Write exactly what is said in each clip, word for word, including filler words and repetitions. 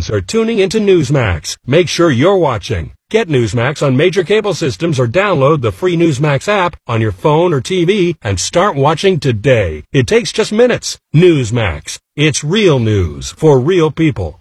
Millions are tuning into Newsmax. Make sure you're watching. Get Newsmax on major cable systems or download the free Newsmax app on your phone or T V and start watching today. It takes just minutes. Newsmax. It's real news for real people.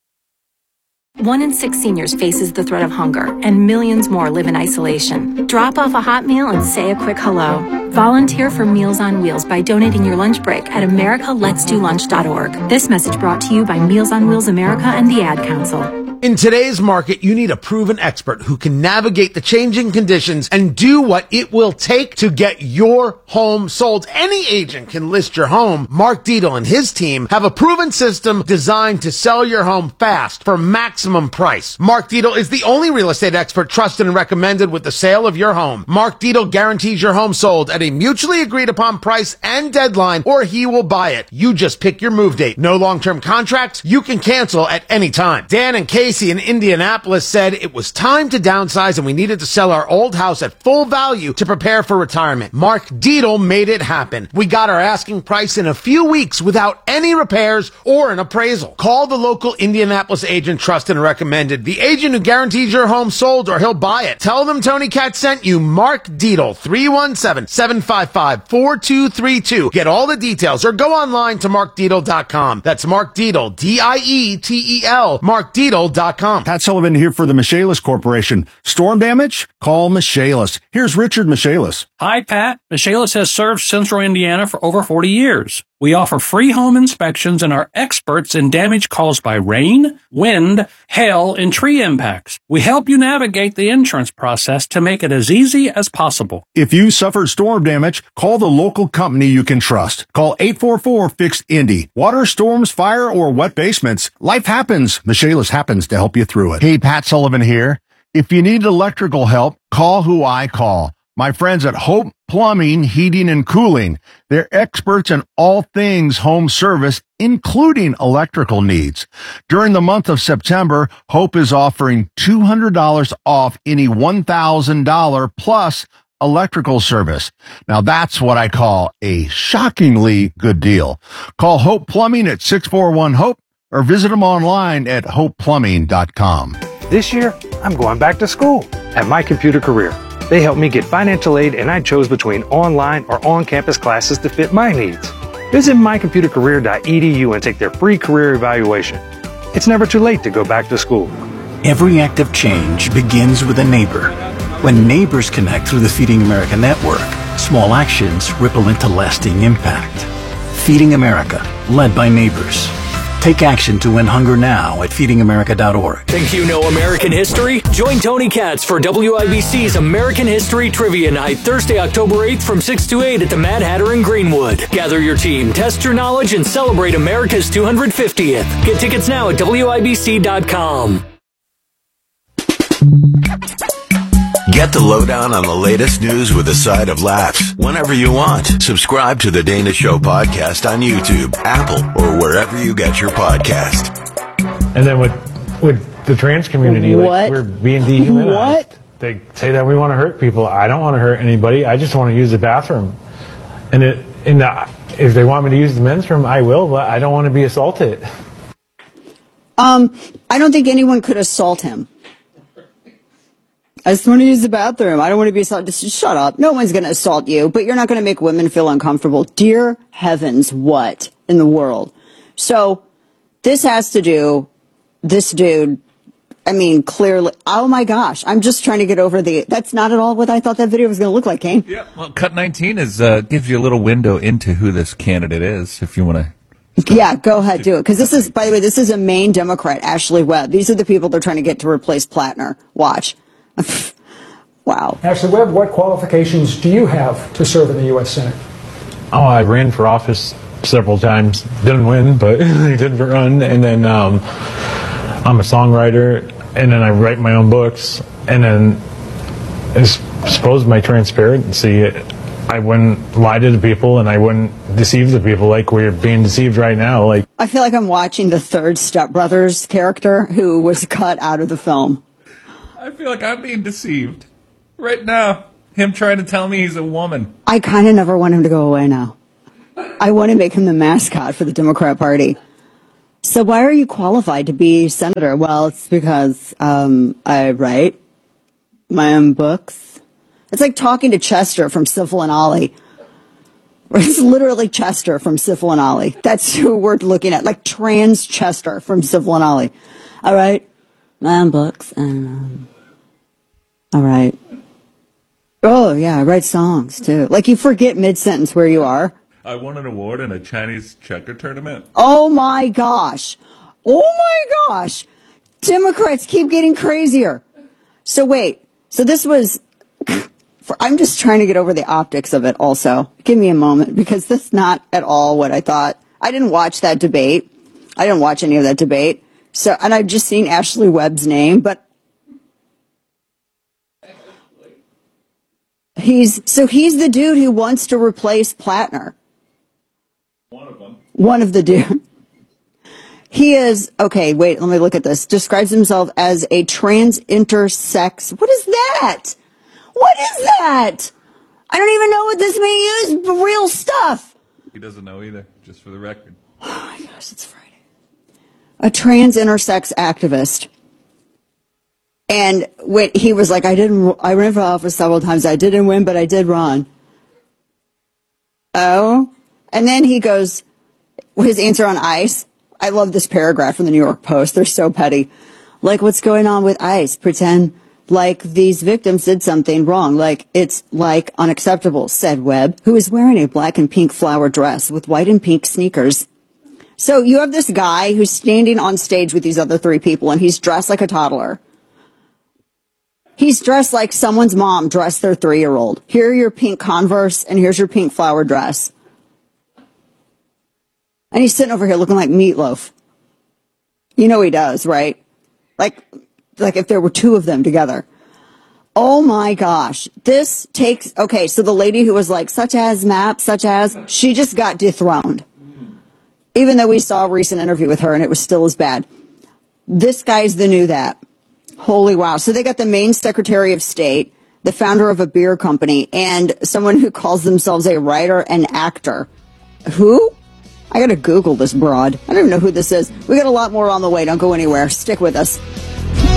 One in six seniors faces the threat of hunger, and millions more live in isolation. Drop off a hot meal and say a quick hello. Volunteer for Meals on Wheels by donating your lunch break at america lets do lunch dot org. This message brought to you by Meals on Wheels America and the Ad Council. In today's market, you need a proven expert who can navigate the changing conditions and do what it will take to get your home sold. Any agent can list your home. Mark Dietel and his team have a proven system designed to sell your home fast for maximum price. Mark Dietel is the only real estate expert trusted and recommended with the sale of your home. Mark Dietel guarantees your home sold at a mutually agreed upon price and deadline, or he will buy it. You just pick your move date. No long-term contracts. You can cancel at any time. Dan and Casey in Indianapolis said it was time to downsize and we needed to sell our old house at full value to prepare for retirement. Mark Dietel made it happen. We got our asking price in a few weeks without any repairs or an appraisal. Call the local Indianapolis agent trusted and recommended. The agent who guarantees your home sold or he'll buy it. Tell them Tony Katz sent you. Mark Dietel, three one seven, seven five five, four two three two. Get all the details or go online to mark dietel dot com. That's Mark Dietel, D I E T E L, mark dietel dot com. Pat Sullivan here for the Michaelis Corporation. Storm damage? Call Michaelis. Here's Richard Michaelis. Hi, Pat. Michaelis has served Central Indiana for over forty years. We offer free home inspections and are experts in damage caused by rain, wind, hail, and tree impacts. We help you navigate the insurance process to make it as easy as possible. If you suffered storm damage, call the local company you can trust. Call eight four four, fix Indy. Water, storms, fire, or wet basements. Life happens. Michaelis happens to help you through it. Hey, Pat Sullivan here. If you need electrical help, call who I call. My friends at Hope Plumbing, Heating, and Cooling. They're experts in all things home service, including electrical needs. During the month of September, Hope is offering two hundred dollars off any one thousand dollars plus electrical service. Now that's what I call a shockingly good deal. Call Hope Plumbing at six four one HOPE or visit them online at hope plumbing dot com. This year, I'm going back to school at My Computer Career. They helped me get financial aid, and I chose between online or on-campus classes to fit my needs. Visit my computer career dot e d u and take their free career evaluation. It's never too late to go back to school. Every act of change begins with a neighbor. When neighbors connect through the Feeding America network, small actions ripple into lasting impact. Feeding America, led by neighbors. Take action to end hunger now at feeding america dot org. Think you know American history? Join Tony Katz for W I B C's American History Trivia Night, Thursday, October eighth from six to eight at the Mad Hatter in Greenwood. Gather your team, test your knowledge, and celebrate America's two hundred fiftieth. Get tickets now at W I B C dot com. Get the lowdown on the latest news with a side of laughs whenever you want. Subscribe to the Dana Show podcast on YouTube, Apple, or wherever you get your podcast. And then with with the trans community, what? like we're being dehumanized. What? They say that we want to hurt people. I don't want to hurt anybody. I just want to use the bathroom. And it in the, if they want me to use the men's room, I will, but I don't want to be assaulted. Um, I don't think anyone could assault him. I just want to use the bathroom. I don't want to be assaulted. Just shut up. No one's going to assault you, but you're not going to make women feel uncomfortable. Dear heavens, what in the world? So this has to do, this dude, I mean, clearly, oh my gosh, I'm just trying to get over the, that's not at all what I thought that video was going to look like, Kane. Yeah, well, Cut nineteen is uh, gives you a little window into who this candidate is, if you want to. Yeah, go ahead, do it. Because this is, by the way, this is a Maine Democrat, Ashley Webb. These are the people they're trying to get to replace Plattner. Watch. Wow. Ashley Webb, what qualifications do you have to serve in the U S Senate? Oh, I ran for office several times. Didn't win, but I did run. And then um, I'm a songwriter, and then I write my own books. And then I suppose my transparency, I wouldn't lie to the people, and I wouldn't deceive the people like we're being deceived right now. Like I feel like I'm watching the third Step Brothers character who was cut out of the film. I feel like I'm being deceived right now. Him trying to tell me he's a woman. I kind of never want him to go away now. I want to make him the mascot for the Democrat Party. So why are you qualified to be senator? Well, it's because um, I write my own books. It's like talking to Chester from Syphil and Ollie. It's literally Chester from Syphil and Ollie. That's who we're looking at, like trans Chester from Syphil and Ollie. All right, my own books, and um, all right. Oh yeah, I write songs too. Like you forget mid sentence where you are. I won an award in a Chinese checker tournament. Oh my gosh. Oh my gosh. Democrats keep getting crazier. So wait, so this was, for, I'm just trying to get over the optics of it also. Give me a moment, because this is not at all what I thought. I didn't watch that debate. I didn't watch any of that debate. So, and I've just seen Ashley Webb's name, but he's, so he's the dude who wants to replace Plattner. One of them. One of the dude. He is, okay, wait, let me look at this. Describes himself as a trans intersex. What is that? What is that? I don't even know what this means. Real stuff. He doesn't know either, just for the record. Oh my gosh, it's Friday. A trans intersex activist. And when he was like, I didn't, I ran for office several times. I didn't win, but I did run. Oh? And then he goes, his answer on ICE. I love this paragraph from the New York Post. They're so petty. Like, what's going on with ICE? Pretend like these victims did something wrong. Like, it's like unacceptable, said Webb, who is wearing a black and pink flower dress with white and pink sneakers. So you have this guy who's standing on stage with these other three people, and he's dressed like a toddler. He's dressed like someone's mom dressed their three-year-old. Here are your pink Converse, and here's your pink flower dress. And he's sitting over here looking like Meatloaf. You know he does, right? Like, like if there were two of them together. Oh my gosh. This takes, okay, so the lady who was like, such as map, such as, she just got dethroned. Even though we saw a recent interview with her and it was still as bad. This guy's the new that. Holy wow. So they got the Maine Secretary of State, the founder of a beer company, and someone who calls themselves a writer and actor. Who? I gotta Google this broad. I don't even know who this is. We got a lot more on the way. Don't go anywhere. Stick with us.